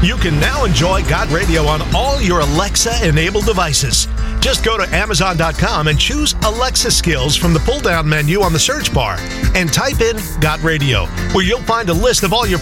You can now enjoy Got Radio on all your Alexa-enabled devices. Just go to Amazon.com and choose Alexa Skills from the pull-down menu on the search bar and type in Got Radio, where you'll find a list of all your